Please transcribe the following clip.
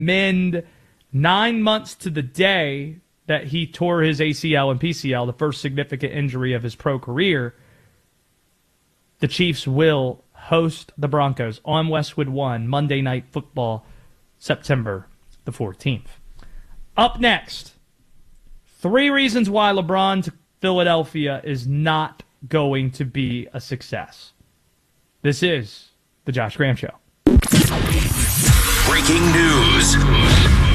mend 9 months to the day that he tore his ACL and PCL, the first significant injury of his pro career, the Chiefs will host the Broncos on Westwood One, Monday Night Football, September the 14th. Up next, 3 reasons why LeBron's Philadelphia is not going to be a success. This is The Josh Graham Show. Breaking news.